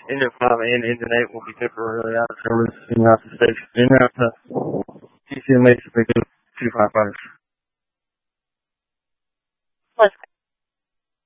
Engine 5 and Engine 8 will be temporarily out of service in the United States. In the TCMA, they do 255s.